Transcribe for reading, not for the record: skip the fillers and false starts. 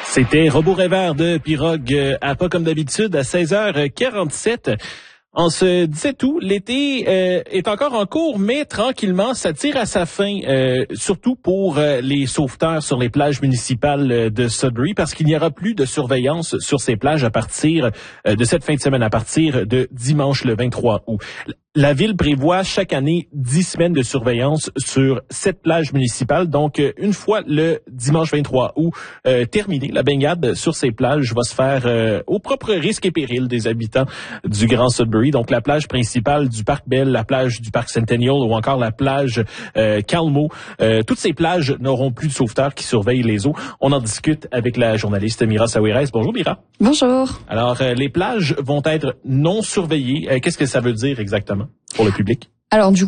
C'était Robot Rêveur de Pirogue à pas comme d'habitude à 16h47. On se disait tout, l'été est encore en cours, mais tranquillement, ça tire à sa fin, surtout pour les sauveteurs sur les plages municipales de Sudbury, parce qu'il n'y aura plus de surveillance sur ces plages à partir de cette fin de semaine, à partir de dimanche le 23 août. La ville prévoit chaque année 10 semaines de surveillance sur 7 plages municipales. Donc, une fois le dimanche 23 août terminé, la baignade sur ces plages va se faire au propre risque et péril des habitants du Grand Sudbury. Donc, la plage principale du Parc Bell, la plage du Parc Centennial ou encore la plage Calmo. Toutes ces plages n'auront plus de sauveteurs qui surveillent les eaux. On en discute avec la journaliste Mira Sawiris. Bonjour, Mira. Bonjour. Alors, les plages vont être non surveillées. Qu'est-ce que ça veut dire exactement pour le public? Alors,